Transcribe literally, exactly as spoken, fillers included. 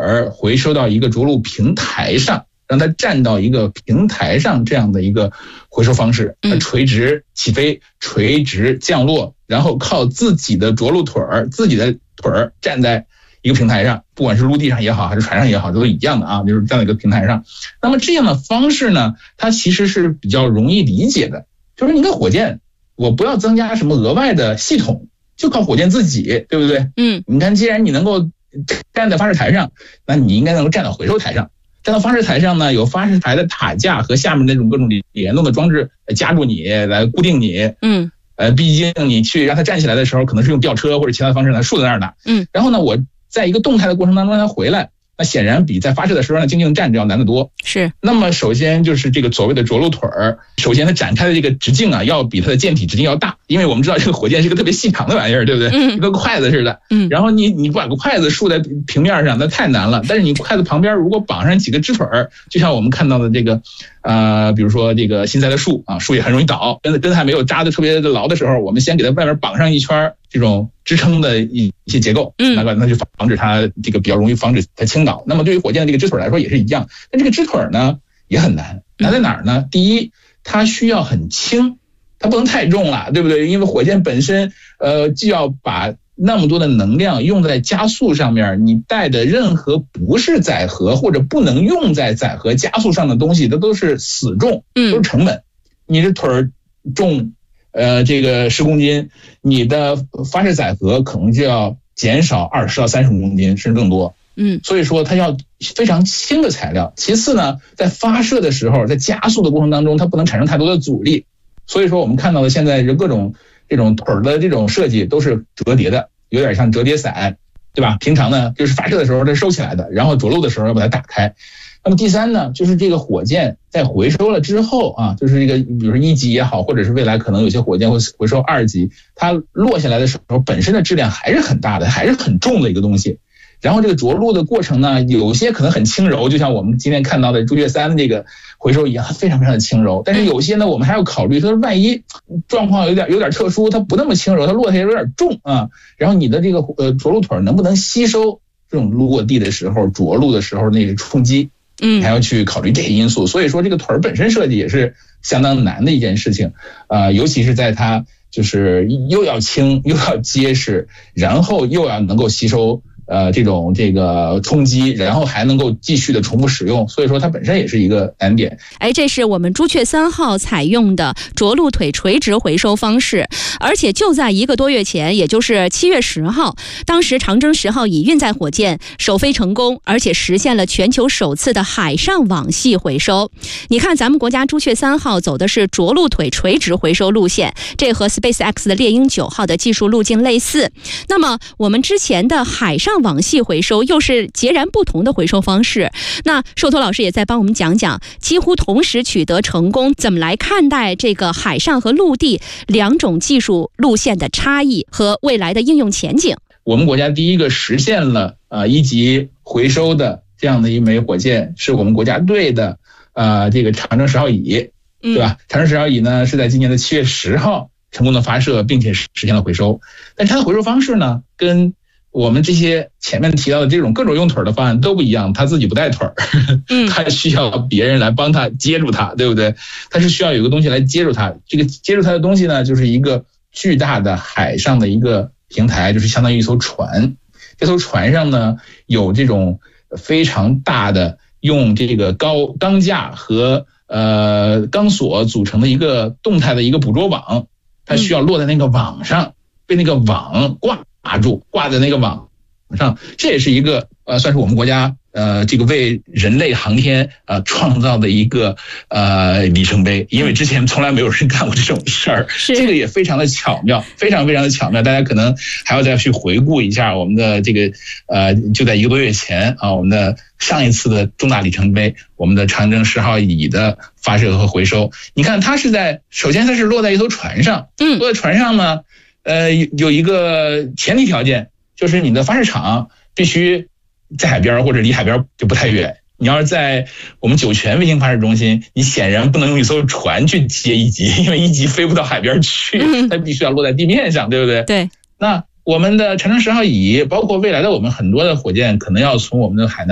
儿回收到一个着陆平台上，让它站到一个平台上，这样的一个回收方式，它垂直起飞，垂直降落，然后靠自己的着陆腿儿，自己的腿儿站在一个平台上，不管是陆地上也好，还是船上也好，都是一样的啊，就是站在一个平台上。那么这样的方式呢，它其实是比较容易理解的，就是你跟火箭，我不要增加什么额外的系统，就靠火箭自己，对不对？ 嗯， 你看，既然你能够站在发射台上，那你应该能够站到回收台上。站到发射台上呢，有发射台的塔架和下面那种各种联动的装置夹住你，来固定你。 嗯， 呃，毕竟你去让它站起来的时候，可能是用吊车或者其他的方式来竖在那儿的。 嗯，然后呢，我在一个动态的过程当中让它回来，那显然比在发射的时候呢静静站着要难得多。 是。 那么首先就是这个所谓的着陆腿儿，首先它展开的这个直径啊，要比它的舰体直径要大，因为我们知道这个火箭是个特别细长的玩意儿，对不对？ 嗯， 跟筷子似的。 嗯， 然后你你把个筷子竖在平面上，那太难了。但是你筷子旁边如果绑上几个支腿儿，就像我们看到的这个，呃，比如说这个新栽的树啊，树也很容易倒，根根还没有扎的特别的牢的时候，我们先给它外面绑上一圈这种支撑的一些结构， 嗯， 那个那就防止它这个比较容易防止它倾倒。那么对于火箭的这个支腿来说也是一样，但这个支腿呢也很难，难在哪儿呢？第一，它需要很轻，它不能太重了，对不对？因为火箭本身，呃，既要把那么多的能量用在加速上面，你带的任何不是载荷或者不能用在载荷加速上的东西，它都是死重，都是成本。你的腿儿重，呃，这个十公斤，你的发射载荷可能就要减少二十到三十公斤，甚至更多。 嗯， 所以说它要非常轻的材料。其次呢，在发射的时候，在加速的过程当中，它不能产生太多的阻力。所以说我们看到的现在各种这种腿的这种设计都是折叠的，有点像折叠伞，对吧？平常呢就是发射的时候它收起来的，然后着陆的时候要把它打开。那么第三呢，就是这个火箭在回收了之后啊，就是这个比如说一级也好，或者是未来可能有些火箭会回收二级，它落下来的时候本身的质量还是很大的，还是很重的一个东西。然后这个着陆的过程呢，有些可能很轻柔，就像我们今天看到的朱雀三这个回收一样，它非常非常的轻柔。但是有些呢，我们还要考虑，它万一状况有点有点特殊，它不那么轻柔，它落下来有点重啊。然后你的这个呃着陆腿能不能吸收这种落地的时候、着陆的时候那个冲击？嗯，还要去考虑这些因素。所以说，这个腿本身设计也是相当难的一件事情啊、呃，尤其是在它就是又要轻又要结实，然后又要能够吸收。呃，这种这个冲击，然后还能够继续的重复使用，所以说它本身也是一个难点。 哎，这是我们朱雀三号采用的着陆腿垂直回收方式，而且就在一个多月前，也就是七月十号，当时长征十号乙运载火箭首飞成功，而且实现了全球首次的海上网系回收。你看，咱们国家朱雀三号走的是着陆腿垂直回收路线，这和 SpaceX 的猎鹰九号的技术路径类似。那么我们之前的海上网系回收又是截然不同的回收方式。那寿托老师也在帮我们讲讲几乎同时取得成功，怎么来看待这个海上和陆地两种技术路线的差异和未来的应用前景。 我们国家第一个实现了呃一级回收的这样的一枚火箭，是我们国家队的呃这个长征十号乙，对吧？长征十号乙呢是在今年的七月十号成功的发射，并且实现了回收。但它的回收方式呢，跟我们这些前面提到的这种各种用腿的方案都不一样，他自己不带腿儿，他需要别人来帮他接住它，对不对？他是需要有一个东西来接住它。这个接住它的东西呢，就是一个巨大的海上的一个平台，就是相当于一艘船。这艘船上呢，有这种非常大的用这个高钢架和呃钢索组成的一个动态的一个捕捉网，它需要落在那个网上，被那个网挂挂住，挂在那个网上。这也是一个呃，算是我们国家呃这个为人类航天呃创造的一个呃里程碑，因为之前从来没有人干过这种事儿，这个也非常的巧妙，非常非常的巧妙。大家可能还要再去回顾一下我们的这个呃，就在一个多月前啊，我们的上一次的重大里程碑，我们的长征十号乙的发射和回收。你看，它是在首先它是落在一艘船上，嗯，落在船上呢。呃，有一个前提条件，就是你的发射场必须在海边或者离海边就不太远。你要是在我们酒泉卫星发射中心，你显然不能用一艘船去接一级，因为一级飞不到海边去，它必须要落在地面上，对不对？ 对。 那我们的长征十号乙，包括未来的我们很多的火箭，可能要从我们的海南